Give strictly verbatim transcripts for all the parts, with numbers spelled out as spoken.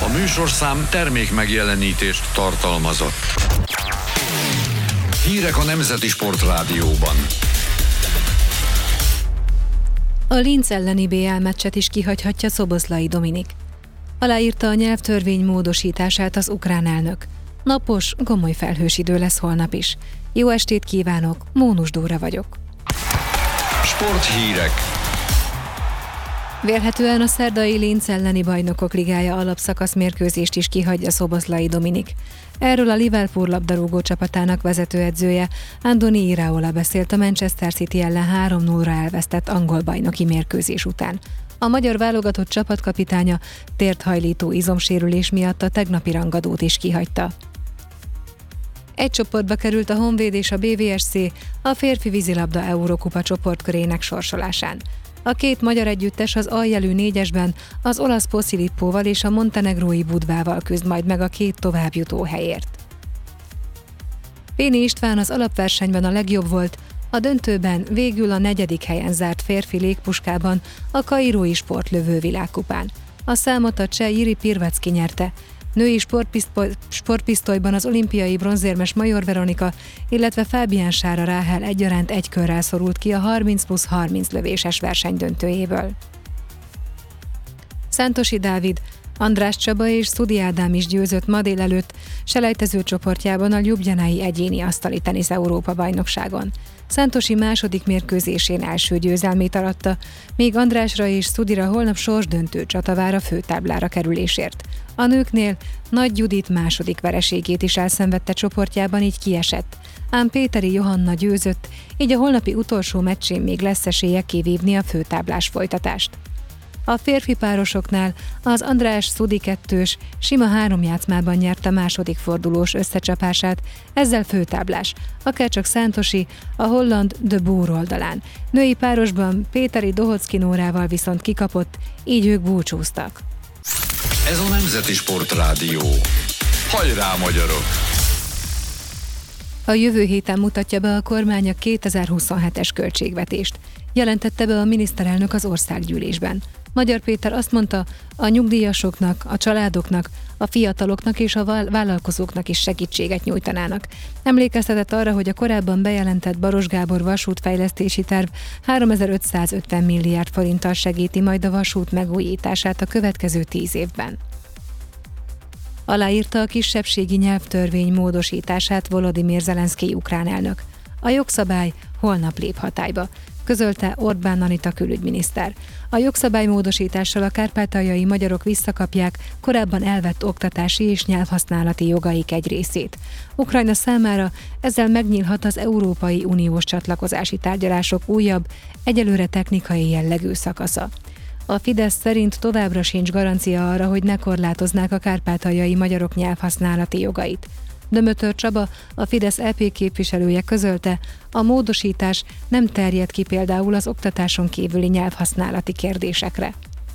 műsorszám termék megjelenítést tartalmazott. Hírek a Nemzeti Sportrádióban. A Linz elleni bé el meccset is kihagyhatja Szoboszlai Dominik. Aláírta a nyelvtörvény módosítását az ukrán elnök. Napos, gomoly felhős idő lesz holnap is. Jó estét kívánok, Mónus Dóra vagyok. Sporthírek. Vélhetően a szerdai Linz elleni Bajnokok Ligája alapszakasz mérkőzést is kihagyja Szoboszlai Dominik. Erről a Liverpool labdarúgó csapatának vezetőedzője Andoni Iraola beszélt a Manchester City ellen három nullra elvesztett angol bajnoki mérkőzés után. A magyar válogatott csapatkapitánya térthajlító izomsérülés miatt a tegnapi rangadót is kihagyta. Egy csoportba került a Honvéd és a bé vé es cé a férfi vízilabda Eurókupa csoportkörének sorsolásán. A két magyar együttes az aljelű négyesben az olasz Posillippóval és a montenegrói Budvával küzd majd meg a két továbbjutó helyért. Péni István az alapversenyben a legjobb volt, a döntőben végül a negyedik helyen zárt férfi légpuskában a kairói sportlövő világkupán. A számot a cseh Jiri Pirvecki nyerte. Női sportpisztoly, sportpisztolyban az olimpiai bronzérmes Major Veronika, illetve Fábián Sára Ráhel egyaránt egy körrel szorult ki a harminc plusz harminc lövéses verseny döntőjéből. Szántosi Dávid, András Csaba és Szudi Ádám is győzött ma délelőtt selejtező csoportjában a Ljubljanai egyéni asztali tenisz Európa-bajnokságon. Szántosi második mérkőzésén első győzelmét aratta, míg Andrásra és Szudira holnap sorsdöntő csata vár a főtáblára kerülésért. A nőknél Nagy Judit második vereségét is elszenvedte csoportjában, így kiesett. Ám Péteri Johanna győzött, így a holnapi utolsó meccsén még lesz esélye kivívni a főtáblás folytatást. A férfi párosoknál az András Szudi kettős sima három játszmában nyerte második fordulós összecsapását, ezzel főtáblás, akárcsak Szántosi a holland De Boer oldalán. Női párosban Péteri Dohocki Nórával viszont kikapott, így ők búcsúztak. Ez a Nemzeti Sportrádió. Hajrá, magyarok! A jövő héten mutatja be a kormány a kétezer-huszonhetes költségvetést. Jelentette be a miniszterelnök az országgyűlésben. Magyar Péter azt mondta, a nyugdíjasoknak, a családoknak, a fiataloknak és a vállalkozóknak is segítséget nyújtanának. Emlékeztetett arra, hogy a korábban bejelentett Baros Gábor vasútfejlesztési terv háromezer-ötszázötven milliárd forinttal segíti majd a vasút megújítását a következő tíz évben. Aláírta a kisebbségi nyelvtörvény módosítását Volodymyr Zelenszkij ukrán elnök. A jogszabály holnap lép hatályba, közölte Orbán Anita külügyminiszter. A jogszabály módosítással a kárpátaljai magyarok visszakapják korábban elvett oktatási és nyelvhasználati jogaik egy részét. Ukrajna számára ezzel megnyílhat az Európai Uniós csatlakozási tárgyalások újabb, egyelőre technikai jellegű szakasza. A Fidesz szerint továbbra sincs garancia arra, hogy ne korlátoznák a kárpátaljai magyarok nyelvhasználati jogait. Dömötör Csaba, a Fidesz é pé képviselője közölte, a módosítás nem terjed ki például az oktatáson kívüli nyelvhasználati kérdésekre.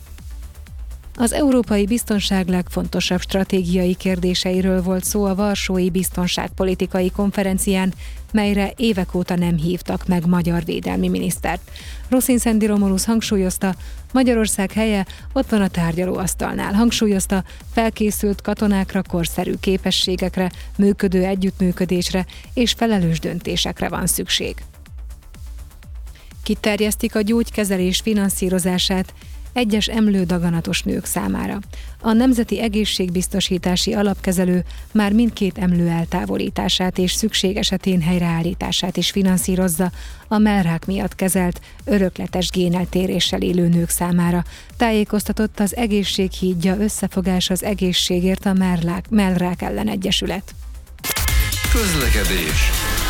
Az európai biztonság legfontosabb stratégiai kérdéseiről volt szó a Varsói Biztonságpolitikai Konferencián, melyre évek óta nem hívtak meg magyar védelmi minisztert. Ruszin Szendi Romulusz hangsúlyozta, Magyarország helye ott van a tárgyalóasztalnál. Hangsúlyozta, felkészült katonákra, korszerű képességekre, működő együttműködésre és felelős döntésekre van szükség. Kiterjesztik a gyógykezelés finanszírozását egyes emlődaganatos nők számára. A Nemzeti Egészségbiztosítási Alapkezelő már mindkét emlő eltávolítását és szükség esetén helyreállítását is finanszírozza a mellrák miatt kezelt, örökletes géneltéréssel élő nők számára. Tájékoztatott az Egészséghídja Összefogás az Egészségért a mellrák, mellrák ellen egyesület. Közlekedés.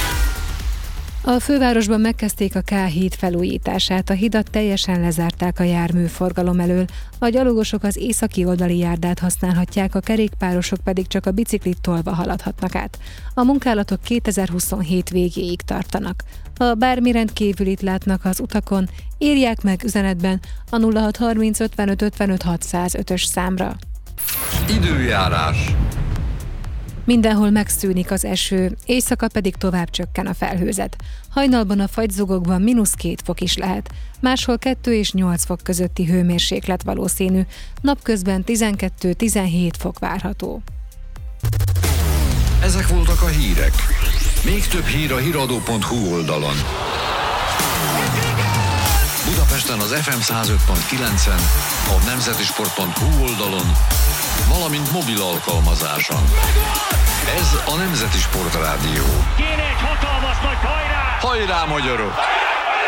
A fővárosban megkezdték a K híd felújítását, a hidat teljesen lezárták a járműforgalom elől, a gyalogosok az északi oldali járdát használhatják, a kerékpárosok pedig csak a biciklit tolva haladhatnak át. A munkálatok kétezer-huszonhét végéig tartanak. Ha bármi rendkívülit látnak az utakon, írják meg üzenetben a nulla hat harminc ötvenöt ötvenöt hatszázötös számra. Időjárás. Mindenhol megszűnik az eső, éjszaka pedig tovább csökken a felhőzet. Hajnalban a fagyzugokban mínusz két fok is lehet, máshol kettő és nyolc fok közötti hőmérséklet valószínű, napközben tizenkettő-tizenhét fok várható. Ezek voltak a hírek. Még több hír a híradó pont hu oldalon. Budapesten az ef em száz öt pont kilencen, a nemzetisport pont hu oldalon, valamint mobil alkalmazáson. Ez a Nemzeti Sport Rádió. Kéne egy hatalmas nagy hajrá! Hajrá, magyarok!